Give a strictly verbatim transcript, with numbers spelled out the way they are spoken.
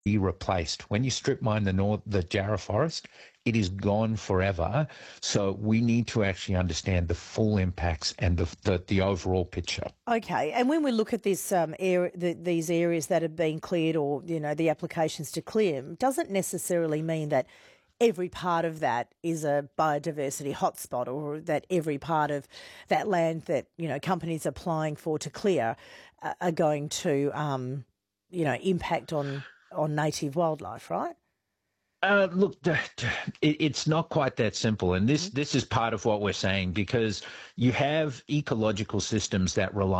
be replaced. When you strip mine the north, the Jarrah forest, it is gone forever. So we need to actually understand the full impacts and the the, the overall picture. Okay, and when we look at this um, area, the, these areas that have been cleared, or you know, the applications to clear them, doesn't necessarily mean that every part of that is a biodiversity hotspot, or that every part of that land that you know companies are applying for to clear uh, are going to um, you know impact on on native wildlife, right? Uh, look, it, it's not quite that simple, and this Mm-hmm. this is part of what we're saying, because you have ecological systems that rely